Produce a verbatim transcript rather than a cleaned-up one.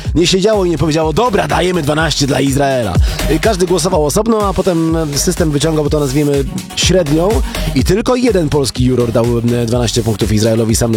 nie siedziało i nie powiedziało, dobra, dajemy dwanaście dla Izraela. Każdy głosował osobno, a potem system wyciągał, bo to nazwijmy średnią i tylko jeden polski juror dał dwanaście punktów Izraelowi, sam